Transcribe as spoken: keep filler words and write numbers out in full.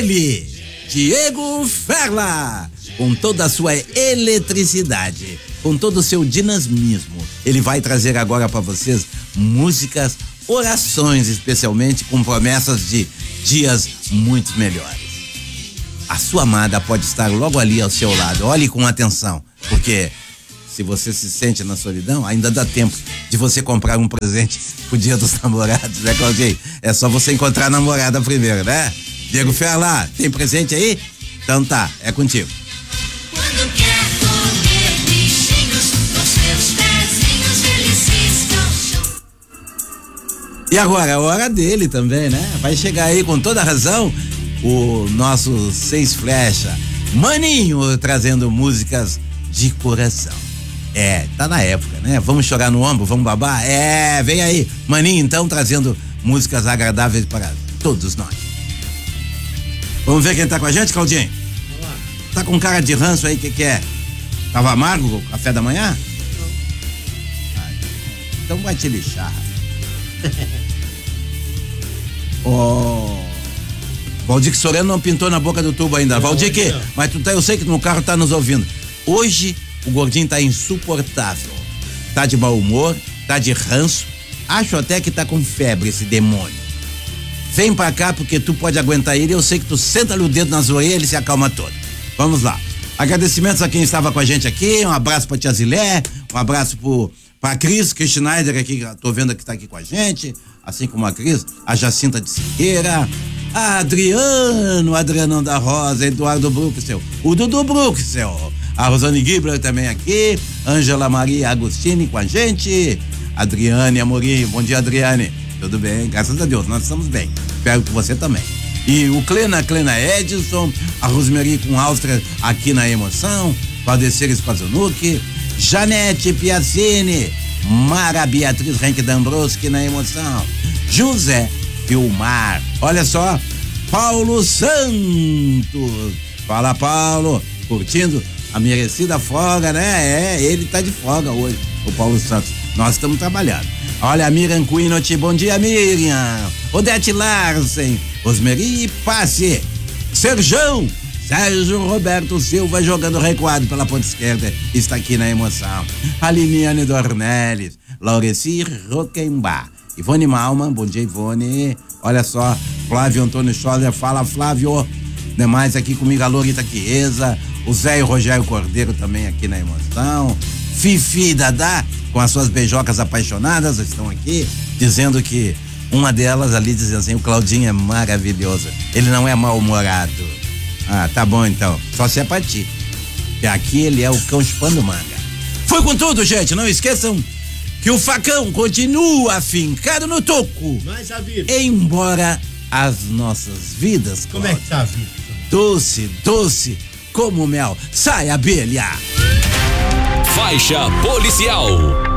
ele, Diego Ferla, com toda a sua eletricidade, com todo o seu dinamismo. Ele vai trazer agora para vocês músicas, orações, especialmente com promessas de dias muito melhores. A sua amada pode estar logo ali ao seu lado. Olhe com atenção, porque se você se sente na solidão, ainda dá tempo de você comprar um presente pro Dia dos Namorados, né, Claudinho? É só você encontrar a namorada primeiro, né? Diego Ferla, tem presente aí? Então tá, é contigo. Quando quer comer bichinhos, com seus pezinhos eles ciscam. E agora, é a hora dele também, né? Vai chegar aí com toda a razão o nosso Seis Flecha, Maninho, trazendo músicas de coração. É, tá na época, né? Vamos chorar no ombro, vamos babar? É, vem aí, Maninho, então, trazendo músicas agradáveis para todos nós. Vamos ver quem tá com a gente, Claudinho? Olá. Tá com cara de ranço aí, que que é? Tava amargo o café da manhã? Não. Ai, então vai te lixar. Ó... oh. Valdir Soreno não pintou na boca do tubo ainda. Valdir, que? Mas tu tá, eu sei que no carro tá nos ouvindo. Hoje o gordinho tá insuportável. Tá de mau humor, tá de ranço. Acho até que tá com febre esse demônio. Vem pra cá porque tu pode aguentar ele. Eu sei que tu senta-lhe o dedo nas orelhas e ele se acalma todo. Vamos lá. Agradecimentos a quem estava com a gente aqui. Um abraço pra tia Zilé. Um abraço pro, pra Cris, Cris Schneider aqui, tô vendo que tá aqui com a gente. Assim como a Cris, a Jacinta de Siqueira. Adriano, Adrianão da Rosa, Eduardo Bruxel, o Dudu Bruxel, a Rosane Gibler também aqui, Ângela Maria Agostini com a gente, Adriane Amorim, bom dia, Adriane, tudo bem? Graças a Deus, nós estamos bem, espero que você também. E o Clena, Clena Edson, a Rosemary com Áustria aqui na emoção, Valdecir Spazonucci, Janete Piacini, Mara Beatriz Renque D'Ambroski na emoção, José Vilmar, olha só, Paulo Santos, fala Paulo, curtindo a merecida folga, né? É, ele tá de folga hoje, o Paulo Santos, nós estamos trabalhando. Olha a Miriam Quinot, bom dia Miriam, Odete Larsen, Rosmeri Passe, Serjão, Sérgio Roberto Silva jogando recuado pela ponta esquerda, está aqui na emoção. Aliniane Dornelles, Laureci Roquembar, Ivone Malman, bom dia Ivone, olha só, Flávio Antônio Scholler, fala Flávio, demais aqui comigo, a Lorita Chiesa, o Zé e o Rogério Cordeiro também aqui na emoção, Fifi e Dadá, com as suas beijocas apaixonadas, estão aqui, dizendo que uma delas ali dizendo assim, o Claudinho é maravilhoso, ele não é mal-humorado. Ah, tá bom então, só se é pra ti, que aqui ele é o cão chupando manga. Foi com tudo, gente, não esqueçam que o facão continua fincado no toco. Mas a vida. Embora as nossas vidas, Como é que tá a vida? doce, doce como mel. Sai, abelha! Faixa policial.